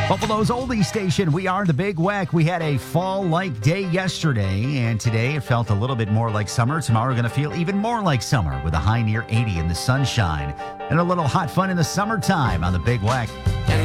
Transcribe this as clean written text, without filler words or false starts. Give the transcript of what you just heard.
Buffalo's oldie station. We are the Big Wack. We had a fall-like day yesterday, and today it felt a little bit more like summer. Tomorrow we're going to feel even more like summer with a high near 80 in the sunshine and a little hot fun in the summertime on the Big Wack.